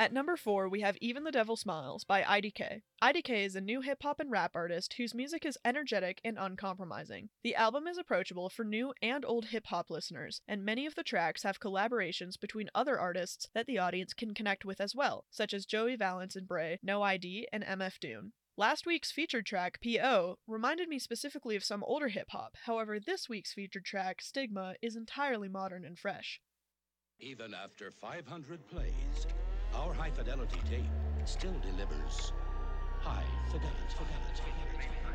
At number 4, we have Even the Devil Smiles by IDK. IDK is a new hip hop and rap artist whose music is energetic and uncompromising. The album is approachable for new and old hip hop listeners, and many of the tracks have collaborations between other artists that the audience can connect with as well, such as Joey Valance and Bray, No ID, and MF Doom. Last week's featured track, P.O., reminded me specifically of some older hip hop, however, this week's featured track, Stigma, is entirely modern and fresh. Even after 500 plays, our high-fidelity tape still delivers high fidelity.